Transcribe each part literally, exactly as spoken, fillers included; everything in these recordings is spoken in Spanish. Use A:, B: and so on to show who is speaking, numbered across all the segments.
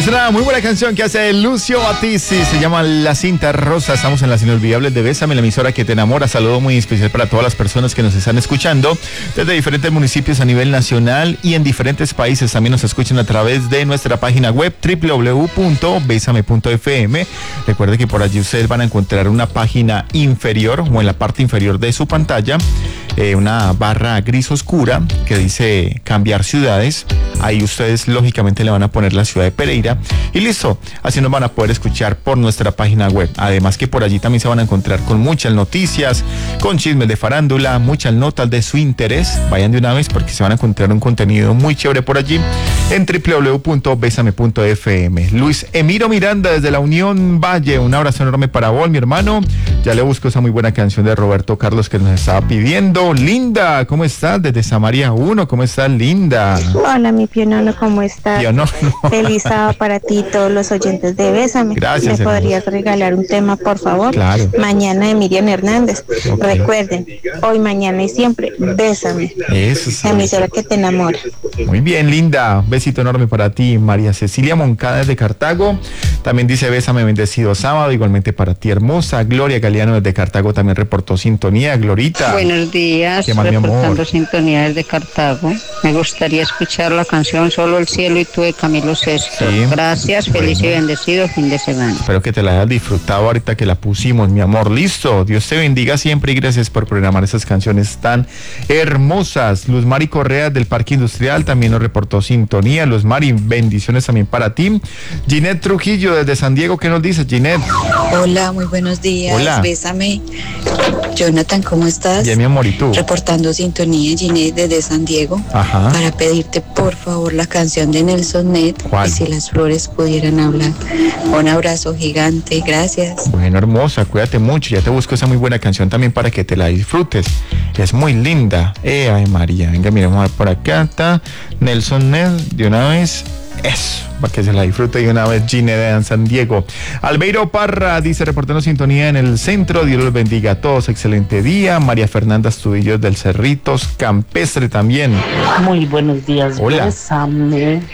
A: Es una muy buena canción que hace Lucio Battisti, se llama La Cinta Rosa. Estamos en las inolvidables de Bésame, la emisora que te enamora. Saludo muy especial para todas las personas que nos están escuchando desde diferentes municipios a nivel nacional y en diferentes países. También nos escuchan a través de nuestra página web doble u doble u doble u punto besame punto efe eme. Recuerde que por allí ustedes van a encontrar una página inferior o en la parte inferior de su pantalla, eh, una barra gris oscura que dice cambiar ciudades. Ahí ustedes lógicamente le van a poner la ciudad de Pereira y listo, así nos van a poder escuchar por nuestra página web. Además que por allí también se van a encontrar con muchas noticias, con chismes de farándula, muchas notas de su interés. Vayan de una vez porque se van a encontrar un contenido muy chévere por allí en doble u doble u doble u punto besame punto efe eme. Luis Emiro Miranda desde la Unión Valle, un abrazo enorme para vos, mi hermano. Ya le busco esa muy buena canción de Roberto Carlos que nos estaba pidiendo. Linda, ¿cómo estás? Desde Samaria uno, ¿cómo estás, Linda?
B: Hola, mi pionono, ¿cómo estás?
A: Pionono.
B: Feliz sábado para ti y todos los oyentes de Bésame.
A: Gracias.
B: ¿Me
A: hermano.
B: podrías regalar un tema, por favor?
A: Claro.
B: Mañana de Miriam Hernández.
A: Okay.
B: Recuerden, hoy, mañana y siempre, Bésame.
A: Eso sí.
B: La emisora que te enamora.
A: Muy bien, Linda. Besito enorme para ti. María Cecilia Moncada desde Cartago. También dice Bésame, bendecido sábado. Igualmente para ti, hermosa. Gloria Galeano desde Cartago también reportó sintonía. Glorita.
C: Buenos días,
A: ¿Qué más, mi amor?
C: reportando sintonía desde Cartago. Me gustaría escuchar la canción Solo el cielo y tú de Camilo Sesto.
A: Sí.
C: Gracias, feliz
A: Bueno.
C: y bendecido fin de semana.
A: Espero que te la hayas disfrutado ahorita que la pusimos, mi amor. Listo. Dios te bendiga siempre y gracias por programar esas canciones tan hermosas. Luz Mari Correa del Parque Industrial también nos reportó sintonía. Luz Mari, bendiciones también para ti. Ginette Trujillo desde San Diego, ¿qué nos dices, Ginette?
D: Hola, muy buenos días.
A: Hola.
D: Bésame. Jonathan, ¿cómo estás?
A: Bien, mi amor, ¿y tú?
D: Reportando sintonía, Ginette desde San Diego.
A: Ajá.
D: Para pedirte por favor la canción de Nelson Ned.
A: ¿Cuál?
D: Y si las flores pudieran hablar. Un abrazo gigante, gracias.
A: Bueno, hermosa, cuídate mucho. Ya te busco esa muy buena canción también para que te la disfrutes. Es muy linda. Eh, ay, María. Venga, miremos a ver por acá. Está Nelson Ned de una vez. Eso, para que se la disfrute de una vez, Gine de San Diego. Albeiro Parra dice, reportando sintonía en el centro. Dios los bendiga a todos. Excelente día. María Fernanda Astudillo del Cerritos, Campestre también.
E: Muy buenos días.
A: Hola.
E: Bésame.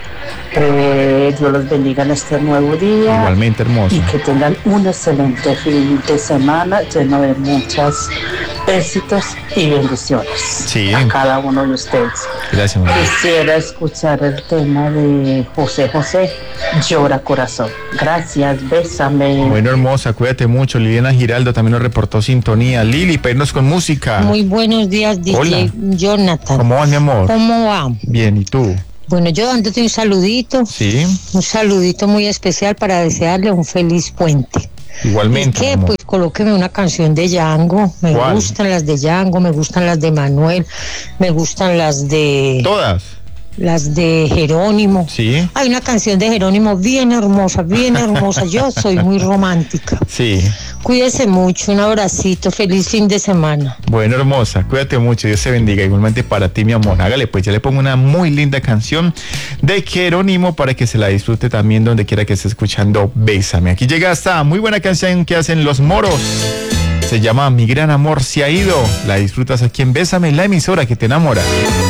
E: Eh, Dios los bendiga en este nuevo día.
A: Igualmente hermoso.
E: Y que tengan un excelente fin de semana lleno de muchos éxitos y bendiciones.
A: Sí.
E: A cada uno de ustedes.
A: Gracias, María.
E: Quisiera escuchar el tema de José José, Llora Corazón. Gracias, bésame.
A: Bueno, hermosa, cuídate mucho. Liliana Giraldo también nos reportó sintonía. Lili, pedirnos con música.
F: Muy buenos días, D J
A: Hola.
F: Jonathan.
A: ¿Cómo vas, mi amor?
F: ¿Cómo va?
A: Bien, ¿y tú?
F: Bueno, yo dándote un saludito,
A: Sí,
F: un saludito muy especial para desearle un feliz puente.
A: igualmente.
F: ¿Y qué?
A: amor.
F: Pues colóqueme una canción de Django. Me
A: ¿Cuál?
F: gustan las de Django, me gustan las de Manuel, me gustan las de
A: ¿Todas?
F: las de Jerónimo.
A: Sí,
F: Hay una canción de Jerónimo bien hermosa, bien hermosa. Yo soy muy romántica.
A: sí.
F: Cuídese mucho, un abracito, feliz fin de semana.
A: Bueno, hermosa, cuídate mucho, Dios te bendiga. Igualmente para ti, mi amor. Hágale, pues ya le pongo una muy linda canción de Jerónimo para que se la disfrute también donde quiera que esté escuchando Bésame. Aquí llega esta muy buena canción que hacen Los Moros. Se llama Mi Gran Amor Se Ha Ido. La disfrutas aquí en Bésame, la emisora que te enamora.